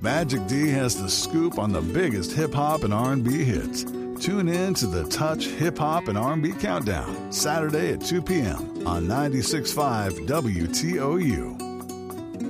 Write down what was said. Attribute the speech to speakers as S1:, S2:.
S1: Magic D has the scoop on the biggest hip-hop and R&B hits. Tune in to the Touch Hip Hop and R&B Countdown, Saturday at 2 p.m. on 96.5 WTOU.